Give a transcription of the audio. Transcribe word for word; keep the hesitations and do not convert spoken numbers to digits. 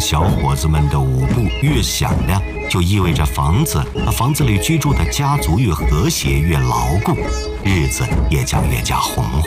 小伙子们的舞步越响亮，就意味着房子和房子里居住的家族越和谐越牢固，日子也将越加红